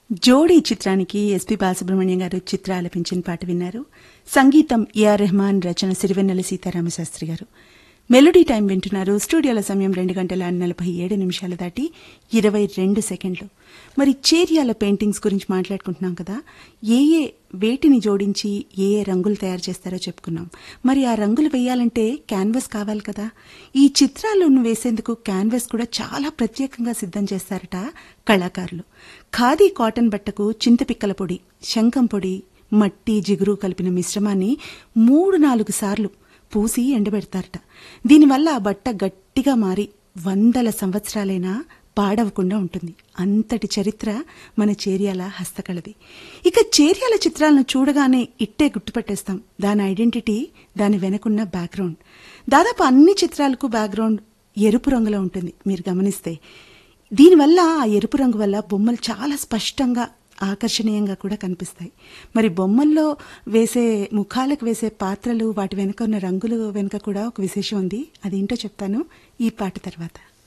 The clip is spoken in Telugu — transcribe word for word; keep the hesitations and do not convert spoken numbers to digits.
జోడీ చిత్రానికి ఎస్పి బాలసుబ్రహ్మణ్యం గారు చిత్ర ఆలపించిన పాట విన్నారు. సంగీతం ఏఆర్ రెహమాన్, రచన సిరివెన్నెల సీతారామశాస్త్రి గారు. మెలోడీ టైం వింటున్నారు. స్టూడియోల సమయం రెండు గంటల నలభై ఏడు నిమిషాలు దాటి ఇరవై రెండు సెకండ్లు. మరి చేర్యాల పెయింటింగ్స్ గురించి మాట్లాడుకుంటున్నాం కదా. ఏ ఏ వేటిని జోడించి ఏ ఏ రంగులు తయారు చేస్తారో చెప్పుకున్నాం. మరి ఆ రంగులు వేయాలంటే క్యాన్వాస్ కావాలి కదా. ఈ చిత్రాలను వేసేందుకు క్యాన్వాస్ కూడా చాలా ప్రత్యేకంగా సిద్ధం చేస్తారట కళాకారులు. ఖాదీ కాటన్ బట్టకు చింతపిక్కల పొడి, శంఖం పొడి, మట్టి, జిగురు కలిపిన మిశ్రమాన్ని మూడు నాలుగు సార్లు పూసి ఎండబెడతారట. దీనివల్ల ఆ బట్ట గట్టిగా మారి వందల సంవత్సరాలైనా పాడవకుండా ఉంటుంది. అంతటి చరిత్ర మన చేర్యాల హస్తకళది. ఇక చేర్యాల చిత్రాలను చూడగానే ఇట్టే గుర్తుపట్టేస్తాం దాని ఐడెంటిటీ, దాని వెనకున్న బ్యాక్గ్రౌండ్. దాదాపు అన్ని చిత్రాలకు బ్యాక్గ్రౌండ్ ఎరుపు రంగులో ఉంటుంది. మీరు గమనిస్తే దీనివల్ల ఆ ఎరుపు రంగు వల్ల బొమ్మలు చాలా స్పష్టంగా, ఆకర్షణీయంగా కూడా కనిపిస్తాయి. మరి బొమ్మల్లో వేసే ముఖాలకు వేసే పాత్రలు, వాటి వెనుక ఉన్న రంగులు వెనుక కూడా ఒక విశేషం ఉంది. అదేంటో చెప్తాను ఈ పాట తర్వాత.